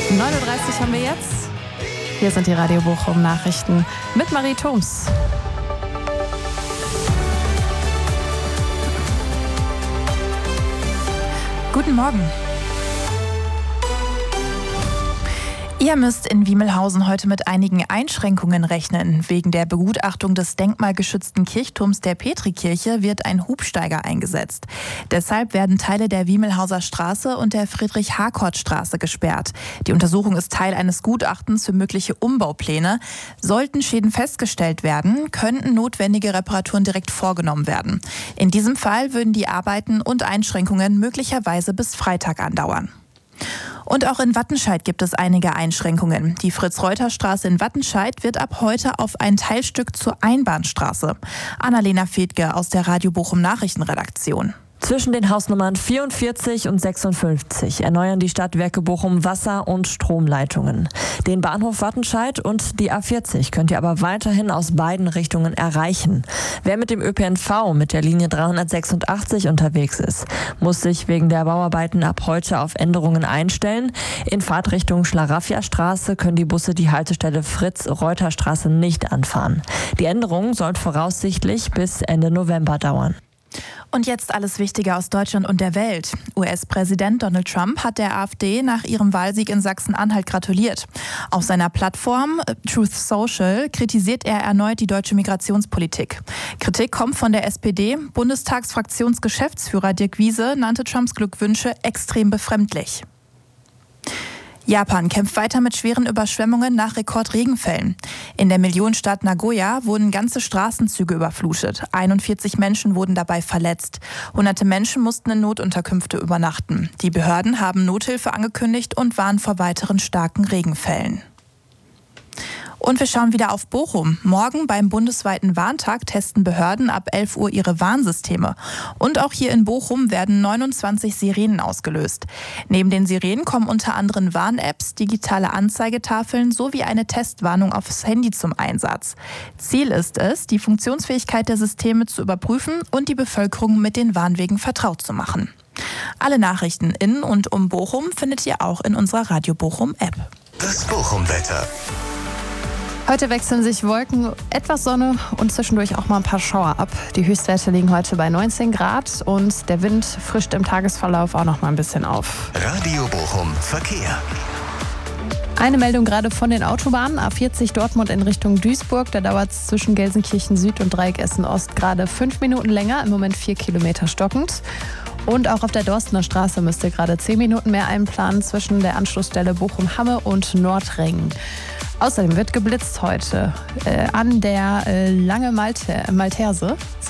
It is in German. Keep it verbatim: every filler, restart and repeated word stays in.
neun Uhr dreißig haben wir jetzt. Hier sind die Radio Bochum Nachrichten mit Marie Thoms. Guten Morgen. Ihr müsst in Wiemelhausen heute mit einigen Einschränkungen rechnen. Wegen der Begutachtung des denkmalgeschützten Kirchturms der Petrikirche wird ein Hubsteiger eingesetzt. Deshalb werden Teile der Wiemelhauser Straße und der Friedrich-Harcourt-Straße gesperrt. Die Untersuchung ist Teil eines Gutachtens für mögliche Umbaupläne. Sollten Schäden festgestellt werden, könnten notwendige Reparaturen direkt vorgenommen werden. In diesem Fall würden die Arbeiten und Einschränkungen möglicherweise bis Freitag andauern. Und auch in Wattenscheid gibt es einige Einschränkungen. Die Fritz-Reuter-Straße in Wattenscheid wird ab heute auf ein Teilstück zur Einbahnstraße. Annalena Fedke aus der Radio Bochum Nachrichtenredaktion. Zwischen den Hausnummern vierundvierzig und sechsundfünfzig erneuern die Stadtwerke Bochum Wasser- und Stromleitungen. Den Bahnhof Wattenscheid und die A vierzig könnt ihr aber weiterhin aus beiden Richtungen erreichen. Wer mit dem Ö P N V mit der Linie dreihundertsechsundachtzig unterwegs ist, muss sich wegen der Bauarbeiten ab heute auf Änderungen einstellen. In Fahrtrichtung Schlaraffia-Straße können die Busse die Haltestelle Fritz-Reuter-Straße nicht anfahren. Die Änderung soll voraussichtlich bis Ende November dauern. Und jetzt alles Wichtige aus Deutschland und der Welt. U S-Präsident Donald Trump hat der AfD nach ihrem Wahlsieg in Sachsen-Anhalt gratuliert. Auf seiner Plattform Truth Social kritisiert er erneut die deutsche Migrationspolitik. Kritik kommt von der S P D. Bundestagsfraktionsgeschäftsführer Dirk Wiese nannte Trumps Glückwünsche extrem befremdlich. Japan kämpft weiter mit schweren Überschwemmungen nach Rekordregenfällen. In der Millionenstadt Nagoya wurden ganze Straßenzüge überflutet. einundvierzig Menschen wurden dabei verletzt. Hunderte Menschen mussten in Notunterkünfte übernachten. Die Behörden haben Nothilfe angekündigt und warnen vor weiteren starken Regenfällen. Und wir schauen wieder auf Bochum. Morgen beim bundesweiten Warntag testen Behörden ab elf Uhr ihre Warnsysteme. Und auch hier in Bochum werden neunundzwanzig Sirenen ausgelöst. Neben den Sirenen kommen unter anderem Warn-Apps, digitale Anzeigetafeln sowie eine Testwarnung aufs Handy zum Einsatz. Ziel ist es, die Funktionsfähigkeit der Systeme zu überprüfen und die Bevölkerung mit den Warnwegen vertraut zu machen. Alle Nachrichten in und um Bochum findet ihr auch in unserer Radio Bochum App. Das Bochum-Wetter. Heute wechseln sich Wolken, etwas Sonne und zwischendurch auch mal ein paar Schauer ab. Die Höchstwerte liegen heute bei neunzehn Grad und der Wind frischt im Tagesverlauf auch noch mal ein bisschen auf. Radio Bochum Verkehr. Eine Meldung gerade von den Autobahnen. A vierzig Dortmund in Richtung Duisburg. Da dauert es zwischen Gelsenkirchen Süd und Dreieck Essen Ost gerade fünf Minuten länger. Im Moment vier Kilometer stockend. Und auch auf der Dorstener Straße müsst ihr gerade zehn Minuten mehr einplanen zwischen der Anschlussstelle Bochum-Hamme und Nordring. Außerdem wird geblitzt heute äh, an der äh, Lange Malte- Malterse.